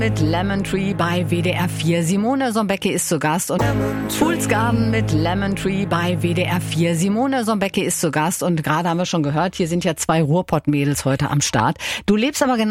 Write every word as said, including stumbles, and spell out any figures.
Mit Lemon Tree bei W D R vier. Simone Sombecke ist zu Gast und Fools Garden mit Lemon Tree bei W D R vier. Simone Sombecke ist zu Gast und gerade haben wir schon gehört, hier sind ja zwei Ruhrpott-Mädels heute am Start. Du lebst aber genau